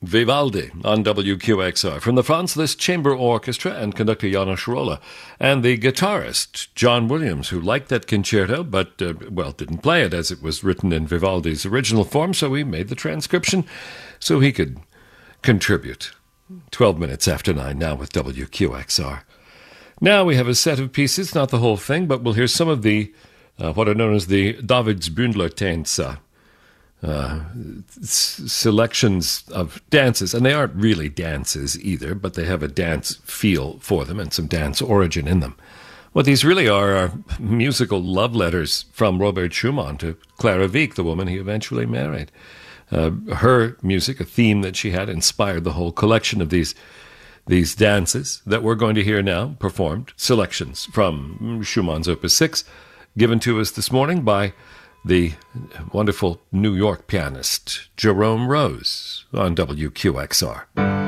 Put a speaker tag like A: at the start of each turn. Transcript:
A: Vivaldi on WQXR. From the Franz Liszt Chamber Orchestra and conductor János Rolla, and the guitarist John Williams, who liked that concerto but, didn't play it as it was written in Vivaldi's original form, so he made the transcription so he could contribute. 12 minutes after 9 now with WQXR. Now we have a set of pieces, not the whole thing, but we'll hear some of the, what are known as the Davidsbündler Tänze, selections of dances, and they aren't really dances either, but they have a dance feel for them and some dance origin in them. What these really are musical love letters from Robert Schumann to Clara Wieck, the woman he eventually married. Her music, a theme that she had, inspired the whole collection of these dances that we're going to hear now, performed, selections from Schumann's Opus 6, given to us this morning by the wonderful New York pianist Jerome Rose on WQXR.